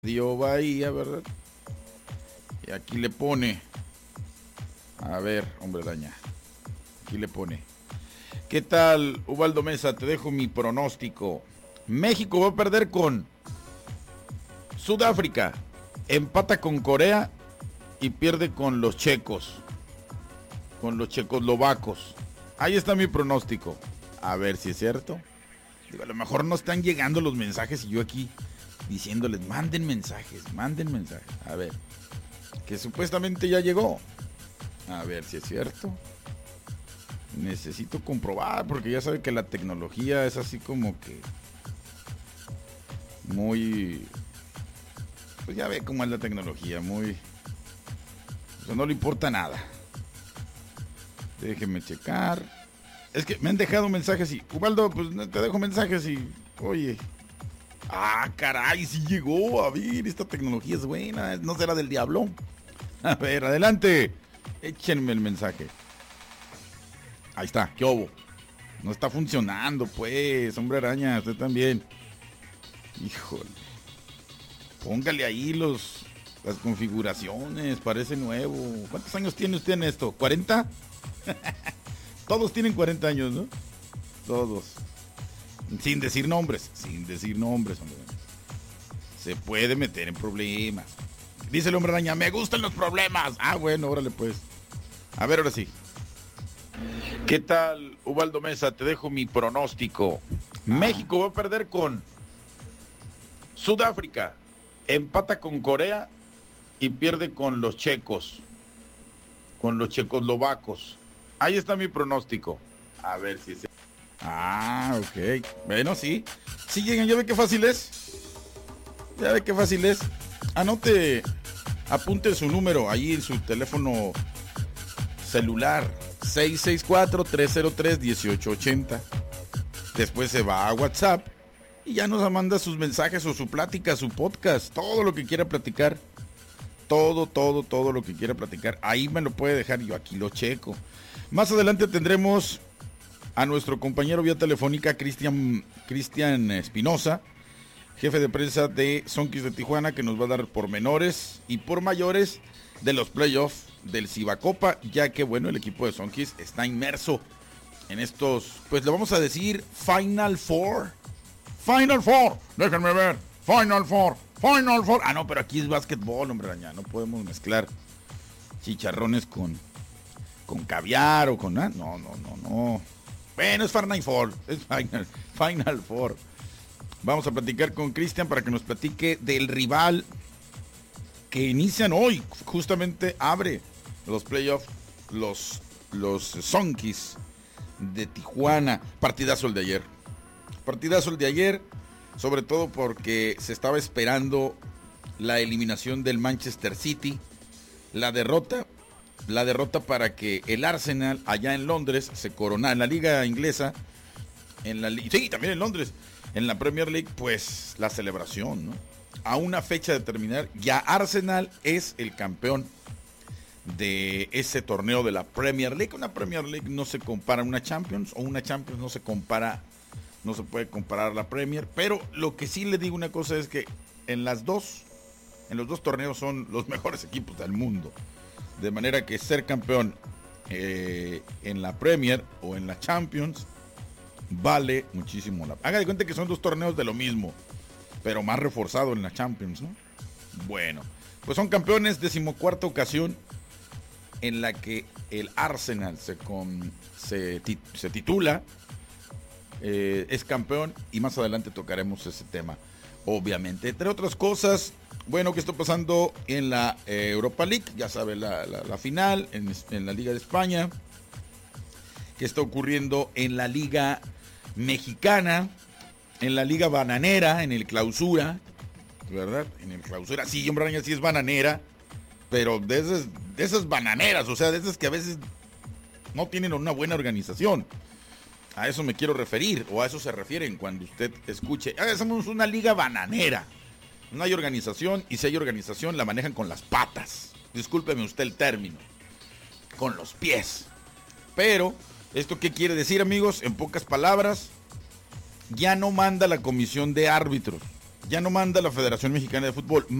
Dio Bahía, ¿verdad? Y aquí le pone, a ver, hombre daña, aquí le pone, ¿qué tal, Ubaldo Mesa? Te dejo mi pronóstico. México va a perder con Sudáfrica, empata con Corea y pierde con los checoslovacos. Ahí está mi pronóstico. A ver si es cierto. Digo, a lo mejor no están llegando los mensajes y yo aquí diciéndoles, manden mensajes. A ver, que supuestamente ya llegó. A ver si es cierto. Necesito comprobar porque ya sabe que la tecnología es así como que muy... Pues ya ve cómo es la tecnología, muy... O sea, no le importa nada. Déjenme checar. Es que me han dejado mensajes y... Ubaldo, pues te dejo mensajes y... Oye... Ah, caray, sí llegó. A ver, esta tecnología es buena. ¿No será del diablo? A ver, adelante. Échenme el mensaje. Ahí está, ¿qué hubo? No está funcionando, pues. Hombre araña, usted también. Híjole. Póngale ahí las configuraciones. Parece nuevo. ¿Cuántos años tiene usted en esto? ¿40? Todos tienen 40 años, ¿no? Todos. Sin decir nombres, hombre. Se puede meter en problemas. Dice el hombre araña, me gustan los problemas. Ah, bueno, órale pues. A ver, ahora sí. ¿Qué tal, Ubaldo Mesa? Te dejo mi pronóstico. México va a perder con Sudáfrica, empata con Corea y pierde con los checoslovacos. Ahí está mi pronóstico. A ver si se... Ah, ok. Bueno, sí. Sí llegan, ya ve qué fácil es. Anote, apunte su número ahí en su teléfono celular. 664-303-1880. Después se va a WhatsApp y ya nos manda sus mensajes o su plática, su podcast, todo lo que quiera platicar. Todo lo que quiera platicar. Ahí me lo puede dejar y yo aquí lo checo. Más adelante tendremos a nuestro compañero vía telefónica Cristian Espinosa, jefe de prensa de Zonkis de Tijuana, que nos va a dar pormenores y por mayores de los playoffs del Cibacopa, ya que bueno, el equipo de Zonkis está inmerso en estos, pues le vamos a decir Final Four, déjenme ver, Final Four. Ah, no, pero aquí es básquetbol, hombre araña, no podemos mezclar chicharrones con caviar o con... No. Bueno, es Final Four, es Final Four. Vamos a platicar con Cristian para que nos platique del rival que inician hoy. Justamente abre los playoffs los Zonkis de Tijuana. Partidazo el de ayer, sobre todo porque se estaba esperando la eliminación del Manchester City, la derrota para que el Arsenal allá en Londres se coronara en la liga inglesa, sí, también en Londres, en la Premier League, pues la celebración, ¿no? A una fecha de terminar, ya Arsenal es el campeón de ese torneo de la Premier League. Una Premier League no se compara a una Champions, o una Champions no se puede comparar a la Premier, pero lo que sí le digo una cosa es que en los dos torneos son los mejores equipos del mundo. De manera que ser campeón en la Premier o en la Champions vale muchísimo la pena. Haga de cuenta que son dos torneos de lo mismo, pero más reforzado en la Champions, ¿no? Bueno, pues son campeones, 14ª ocasión en la que el Arsenal se titula, es campeón, y más adelante tocaremos ese tema, obviamente. Entre otras cosas, bueno, ¿qué está pasando en la Europa League? Ya sabe, la final en la Liga de España. ¿Qué está ocurriendo en la Liga Mexicana? En la Liga Bananera, en el Clausura, ¿verdad? En el Clausura, sí, hombre araña, sí es bananera, pero de esas bananeras, o sea, de esas que a veces no tienen una buena organización. A eso me quiero referir, o a eso se refieren cuando usted escuche, somos una liga bananera. No hay organización, y si hay organización la manejan con las patas. Discúlpeme usted el término. Con los pies. Pero, ¿esto qué quiere decir, amigos? En pocas palabras, ya no manda la comisión de árbitros. Ya no manda la Federación Mexicana de Fútbol.